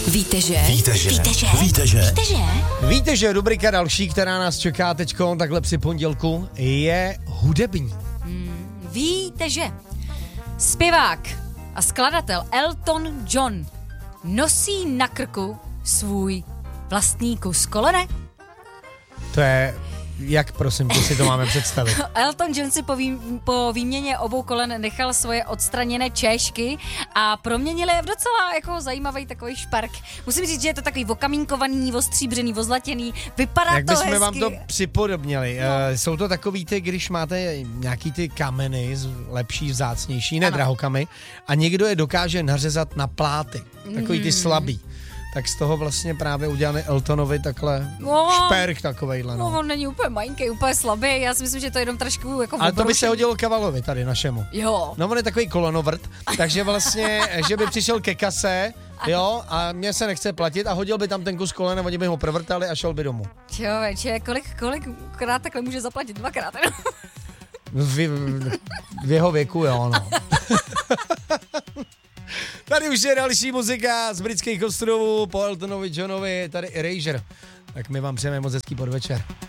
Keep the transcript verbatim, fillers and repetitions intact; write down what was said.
Víte, že? Víte, že? Víte, že? Víte, že? Víte, že? Víte, že rubrika další, která nás čeká teďko takhle při pondělku, je hudební. Hmm, víte, že? Zpěvák a skladatel Elton John nosí na krku svůj vlastní kus kolene? To je, jak prosím, tě si to máme představit? Elton John si po, vý, po výměně obou kolen nechal svoje odstraněné čéšky a proměnili je v docela jako zajímavý takový špark. Musím říct, že je to takový okamínkovaný, ostříbřený, ozlatěný, vypadá Jak to bychom hezky. vám to připodobnili? No. Uh, jsou to takový ty, když máte nějaký ty kameny, z- lepší, vzácnější, ne Ano. drahokamy, a někdo je dokáže nařezat na pláty, takový ty slabý. Tak z toho vlastně právě udělali Eltonovi takhle No. šperk takovejhle. No, No. on není úplně malinký, úplně slabý, já si myslím, že to je jenom trošku jako Ale to by se obroušený. hodilo Kavalovi tady našemu. Jo. No on je takový kolonovrt, takže vlastně, že by přišel ke kase, jo, a mě se nechce platit a hodil by tam ten kus kolena, oni by ho provrtali a šel by domů. Člověče, kolik, kolikrát takhle může zaplatit? Dvakrát, no? V, v jeho věku, jo, no. Tady už je další muzika z britských ostrovů po Eltonovi Johnovi, tady Erasure. Tak my vám přejeme moc hezký podvečer.